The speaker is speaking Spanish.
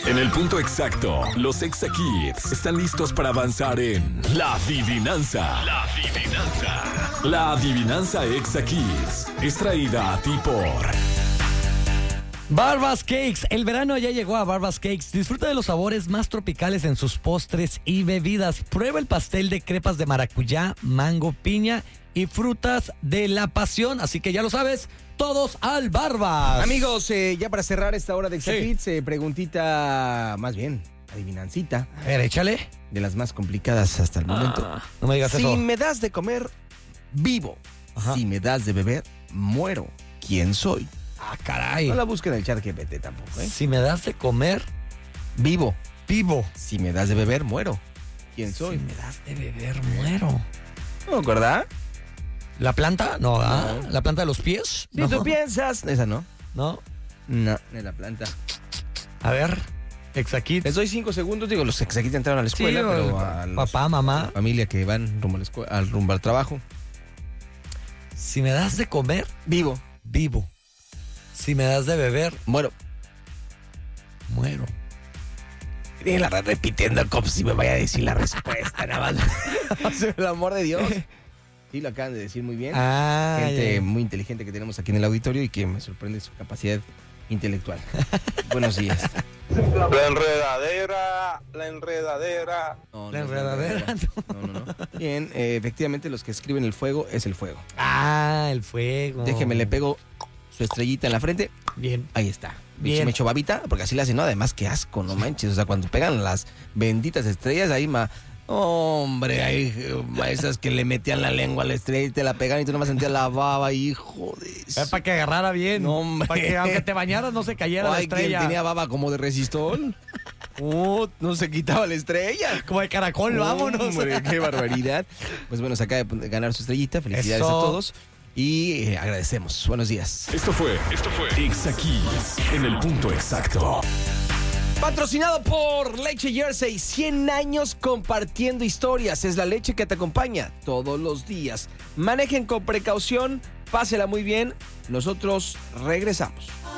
En el punto exacto, los Exa Kids están listos para avanzar en La Adivinanza. La Adivinanza Exa Kids es traída a ti por Barbas Cakes. El verano ya llegó a Barbas Cakes. Disfruta de los sabores más tropicales en sus postres y bebidas. Prueba el pastel de crepas de maracuyá, mango, piña y frutas de la pasión. Así que ya lo sabes, todos al Barbas. Amigos, ya para cerrar esta hora de Exa Sí. Kids, preguntita, más bien, adivinancita, A ver, échale. de las más complicadas hasta el momento. No me digas Si eso. me das de comer, vivo. Ajá. Si me das de beber, muero. ¿Quién soy? Ah, caray. No la busquen en el chat GPT tampoco, ¿eh? Si me das de comer, Vivo. vivo. Si me das de beber, muero. ¿Quién soy? Si me das de beber, muero. ¿No, verdad? ¿La planta? No, ¿ah? ¿La planta de los pies? Si No. tú piensas... Esa no. No. No, de la planta. A ver, Exa Kids. Les doy 5 segundos. Digo, los Exa Kids entraron a la escuela, Sí, pero a los- papá, mamá. familia que van rumbo a la escuela, rumbo al trabajo. Si me das de comer, Vivo. vivo. Si me das de beber, Muero. muero. Y la repitiendo como si me vaya a decir la respuesta, nada más. Por el amor de Dios. Sí, lo acaban de decir muy bien. Ah, Gente ya. muy inteligente que tenemos aquí en el auditorio y que me sorprende su capacidad intelectual. Buenos días. La enredadera. No, La no es enredadera, No. Bien, efectivamente los que escriben el fuego es el fuego. Ah, el fuego. Déjeme, le pego su estrellita en la frente. Bien. Ahí está. Bien. Me echo babita, porque así le hacen, ¿no? Además, qué asco, no manches. O sea, cuando pegan las benditas estrellas, ahí hombre, hay esas que le metían la lengua a la estrella y te la pegan y tú nomás sentías la baba, hijo de... Es para que agarrara bien. No, hombre. Para que aunque te bañaras no se cayera la Ay, ¿quién estrella. tenía baba como de resistol? No se quitaba la estrella. Como de caracol, vámonos. Hombre, qué barbaridad. Pues bueno, se acaba de ganar su estrellita. Felicidades Eso. a todos. Y agradecemos. Buenos días. Esto fue Exa Kids en el punto exacto. Patrocinado por Leche Jersey, 100 años compartiendo historias. Es la leche que te acompaña todos los días. Manejen con precaución, pásela muy bien. Nosotros regresamos.